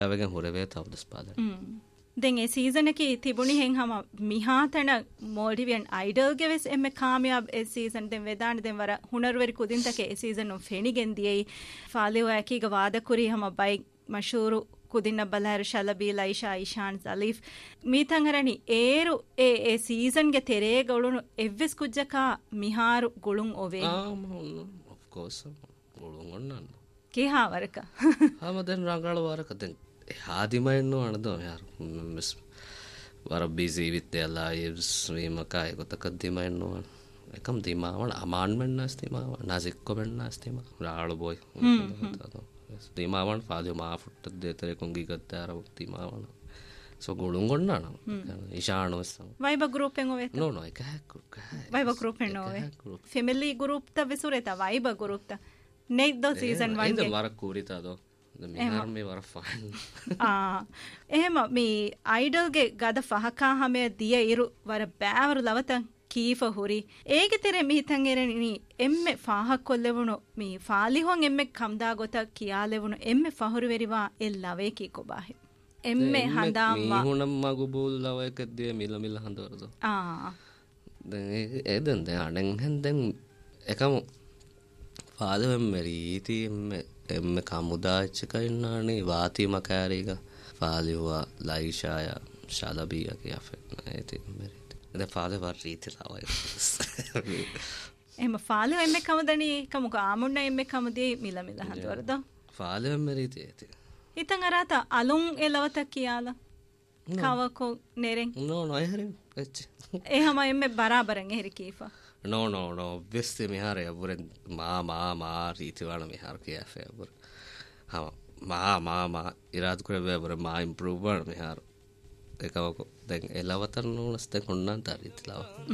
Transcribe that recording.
ಅವಗೆ ಹೊರವೇ ತವದಸ್ ಪಾದ then A season ಗೆ ತಿಬುಣಿ ಹೆಂಗ್ ಹಮ ಮಿಹಾತನ ಮೋಲ್ಡಿವಿಯನ್ ಐಡಲ್ ಗೆ ವೆಸ್ ಎಮ್ಮೆ ಕಾಮಯಾಬ್ ಎ ಸೀಸನ್ ದೆನ್ ವೆದಾನ್ ದೆನ್ ವರ ಹುನರ್ವರಿ ಕುದಿಂತಕೆ ಎ ಸೀಸನ್ ಫೆಣಿಗೆನ್ ದಿಯೈ ಫಾಲಿವ ಯಾಕಿಗ ವಾದ ಕುರಿ ಹಮ ಬೈ ಮಶೂರು ಕುದಿನ ಬಲಹರ್ ಶಲಬಿ ಲೈಶಾ ಇಶಾನ್ ಜಲೀಫ್ ಮೀತಂಗರಣಿ ಏರು ಎ ಸೀಸನ್ ಗೆ ತೆರೆ ಗಳುನು ಎವ್ವೆಸ್ ಕುಜ್ಜಕ ಮಿಹಾರು ಗುಳುಂ ಒವೆ ಆಫ್ ಕೋರ್ಸ್ ಗುಳುಂ ಒಣ್ಣನ್ ಕೇಹಾ ವರಕ ಆಮದನ್ ರಂಗಾಳು ವರಕ ದೆನ್ ಹಾದಿಮೈನ್ನು ಅಣದು ಯಾರು ಮಿಸ್ ವರ ಬಿಸಿ ವಿತ್ their lives ವಿಮಕಾಯ ಗೊತ್ತಕದ್ದಿಮೈನ್ನು එකම දිමාවන අමාන්මෙන් නැස්තිමාව නසික් කොමෙන් නැස්තිම රාළු බොයි දිමාවන ෆාදිය මාෆුට් දෙතරේ කොංගි ගත්තාර දිමාවන සෝ ගොළුන් ගොන්නාන ඉෂානොස් වයිබ ගෲප් එකෙන් ඔය නෝ නෝ එක ගෲප් වයිබ ගෲප් එකෙන් ඔය ෆැමිලි ගෲප් ත විසුරේත වයිබ ගෲප් ත නෙක් දෝ සීසන් 1 ගේ වර කුරිතා දෝ මිහාර මේ වර ෆයින් එහෙම මේ අයිඩල් ගේ ගද ෆහකා හැම දිය ඉරු වර බෑවරු ලවතන් කීෆ හුරි ඒගෙ තෙරෙ මිහිතන් එරෙනි එම්මෙ ෆාහක් කොල්ලෙවුණු මී ෆාලිහොන් එම්මෙ කම්දා ගොත කියාලෙවුණු එම්මෙ ෆහුරු වෙරිවා එල්ලවේ කී කොබාහි එම්මෙ හඳාම් මීහුණම් මගුබුල් ලවයකදී මිල මිල හඳවරද දැන් එදෙන් දැන් අඩෙන් හෙන්දෙන් එකම ෆාදෙම් මෙරීති එම්මෙ කමුදාච්චකයින්නානේ වාති මකාරීක ෆාලිවා ලයිෂාය ශලබිය කියාෆෙත් නැති මෙරි the father var reethilawa එහෙම ෆාලෙ එම්මෙ කමදණි කමුක ආමුන්න එම්මෙ කමදී මිල මිල හඳවරද ෆාලෙ මෙරීති ඇති හිතන් අරාත අලුන් එලවත කියාලා කවකෝ නෙරෙන් නෝ නෝ එහෙරින් එච්ච එහෙම එම්මෙ බරාබරෙන් එහෙරි කීෆා නෝ නෝ නෝ වෙස්ති මිහාරය බුරෙන් මා රීතිවාන මිහාර කියාෆේ බුර මා ඉරාදු කරේ බුර මා ඉම්ප්‍රූව් වර් මිහාර එකවකෝ දැන් එලවතන් නෝනස් දැන් ඔන්නන් තරිතිලාව